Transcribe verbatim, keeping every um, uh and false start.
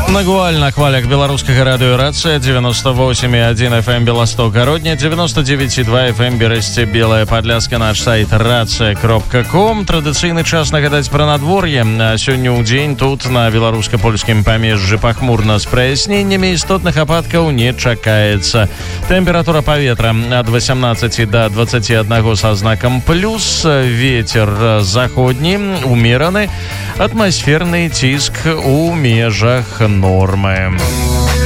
Нагуаль на хвалях беларускага радыё «Рация», девяносто восемь и один эф эм Белосток Городня, девяносто девять и два эф эм Бересте, Белая Подляска, наш сайт рация кропка ком. Традыцыйны час нагадаць пра надвор'е. Сёння ў дзень тут на беларуска-польскім памежжы пахмурна з праясненнямі, істотных ападкаў не чакаецца. Тэмпература паветра ад восемнадцати до двадцати одного са знакам плюс, ветер заходні, умераны, атмасферны ціск у межах нормы.